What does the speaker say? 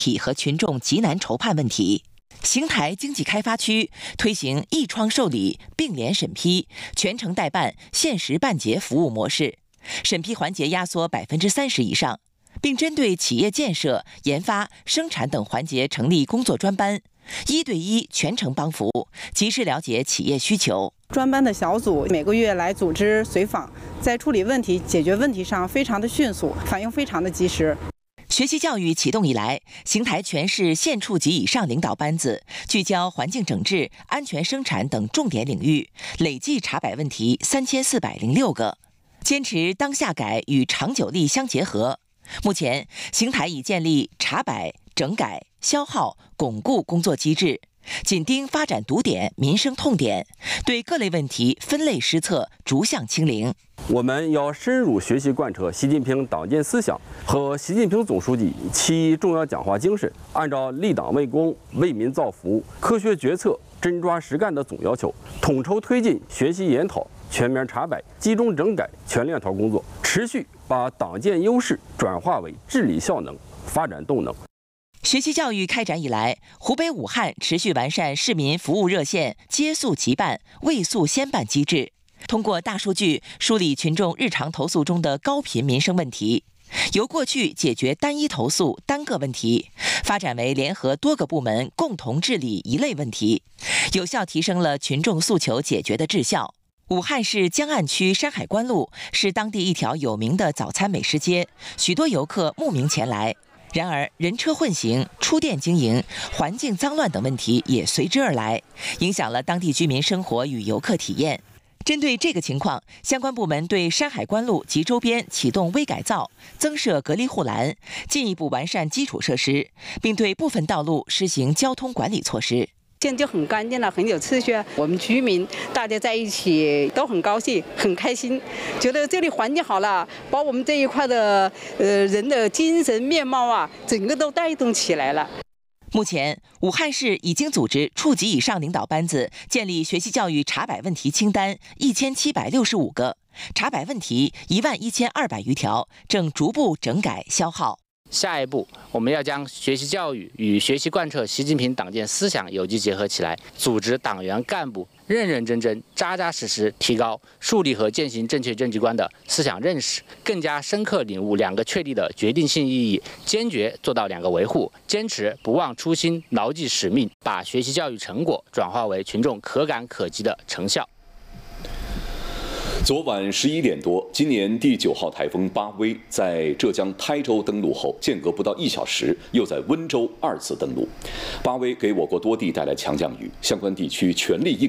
体和群众极难筹判问题。邢台经济开发区推行一窗受理、并联审批、全程代办、限时办结服务模式，审批环节压缩30%以上，并针对企业建设、研发、生产等环节成立工作专班，1对1全程帮扶，及时了解企业需求。 专班的小组每个月来组织随访，在处理问题、解决问题上非常的迅速，反应非常的及时。 学习教育启动以来，邢台全市县处级以上领导班子聚焦环境整治、安全生产等重点领域，累计查摆问题3406个，坚持当下改与长久力相结合。目前，邢台已建立查摆、整改、消耗、巩固工作机制，紧盯发展堵点、民生痛点，对各类问题分类施策，逐项清零。 我们要深入学习贯彻习近平党建思想和习近平总书记其重要讲话精神，按照立党为公、为民造福、科学决策、真抓实干的总要求，统筹推进学习研讨、全面查摆、集中整改全链条工作，持续把党建优势转化为治理效能、发展动能。 学习教育开展以来，湖北武汉持续完善市民服务热线接诉即办、未诉先办机制，通过大数据梳理群众日常投诉中的高频民生问题，由过去解决单一投诉、单个问题，发展为联合多个部门共同治理一类问题，有效提升了群众诉求解决的质效。武汉市江岸区山海关路是当地一条有名的早餐美食街，许多游客慕名前来。然而，人车混行、出店经营、环境脏乱等问题也随之而来，影响了当地居民生活与游客体验。针对这个情况，相关部门对山海关路及周边启动微改造，增设隔离护栏，进一步完善基础设施，并对部分道路施行交通管理措施。 现在就很干净了，很有秩序。我们居民大家在一起都很高兴、很开心，觉得这里环境好了，把我们这一块的人的精神面貌啊，整个都带动起来了。 目前，武汉市已经组织处级以上领导班子建立学习教育查摆问题清单1765个，查摆问题11200余条，正逐步整改消耗。 下一步，我们要将学习教育与学习贯彻习近平党建思想有机结合起来，组织党员干部认认真真、扎扎实实提高树立和践行正确政绩观的思想认识，更加深刻领悟2个确立的决定性意义，坚决做到2个维护，坚持不忘初心、牢记使命，把学习教育成果转化为群众可感可及的成效。 昨晚11点多，今年第9号台风巴威在浙江台州登陆后，间隔不到1小时，又在温州2次登陆。巴威给我国多地带来强降雨，相关地区全力应